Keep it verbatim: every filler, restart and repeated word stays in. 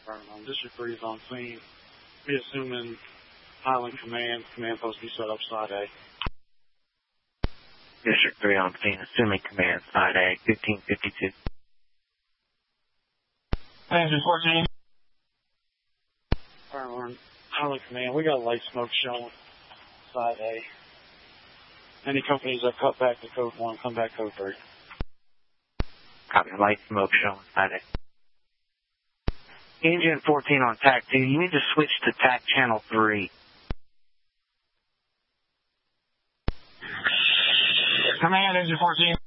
Um, District three is on scene. We assuming Highland Command, command post be set up side A. District three on scene, assuming command side A, fifteen fifty-two. Engine fourteen. Fire alarm, Highland Command, we got light smoke showing side A. Any companies that cut back to code one, come back code three. Copy, light smoke showing side A. Engine fourteen on tack two, you need to switch to tack channel three. Command, engine fourteen.